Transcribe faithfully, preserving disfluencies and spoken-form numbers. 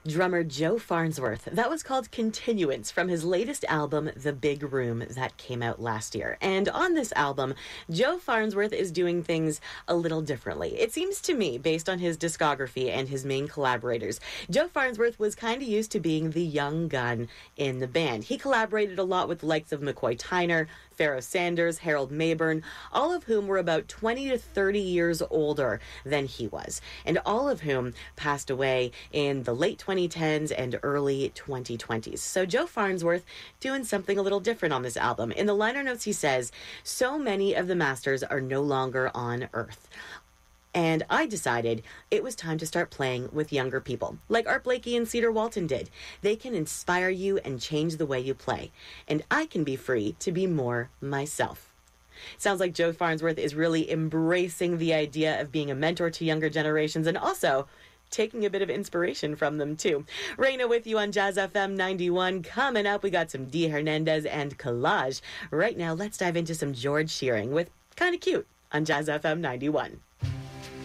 drummer Joe Farnsworth. That was called Continuance from his latest album, The Big Room, that came out last year. And on this album, Joe Farnsworth is doing things a little differently. It seems to me, based on his discography and his main collaborators, Joe Farnsworth was kind of used to being the young gun in the band. He collaborated a lot with the likes of McCoy Tyner, Pharoah Sanders, Harold Mayburn, all of whom were about twenty to thirty years older than he was, and all of whom passed away in the late twenty tens and early twenty twenties. So Joe Farnsworth doing something a little different on this album. In the liner notes, he says, "So many of the masters are no longer on Earth. And I decided it was time to start playing with younger people, like Art Blakey and Cedar Walton did. They can inspire you and change the way you play. And I can be free to be more myself." Sounds like Joe Farnsworth is really embracing the idea of being a mentor to younger generations and also taking a bit of inspiration from them, too. Raina with you on Jazz F M ninety-one. Coming up, we got some Dee Hernandez and Collage. Right now, let's dive into some George Shearing with Kinda Cute on Jazz F M ninety-one.